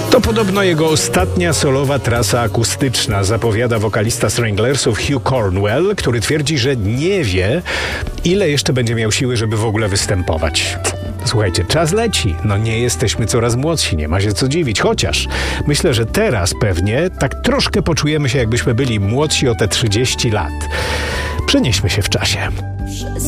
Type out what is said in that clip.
To podobno jego ostatnia solowa trasa akustyczna, zapowiada wokalista Stranglersów Hugh Cornwell, który twierdzi, że nie wie, ile jeszcze będzie miał siły, żeby w ogóle występować. Słuchajcie, czas leci. No nie jesteśmy coraz młodsi, nie ma się co dziwić. Chociaż myślę, że teraz pewnie tak troszkę poczujemy się, jakbyśmy byli młodsi o te 30 lat. Przenieśmy się w czasie. Przez